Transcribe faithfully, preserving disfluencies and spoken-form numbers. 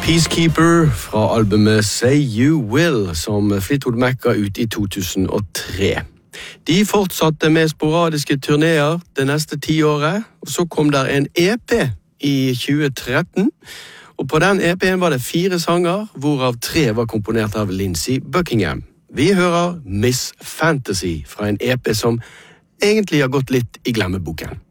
Peacekeeper fra albumet Say You Will, som Fleetwood Mac ga ut i to tusen og tre. De fortsatte med sporadiske turnéer det neste tiåret, og så kom der en E P i tjue tretten, og på den E P-en var det fire sanger, hvorav tre var komponert av Lindsey Buckingham. Vi hører Miss Fantasy fra en E P som egentlig har gått litt i glemmeboken.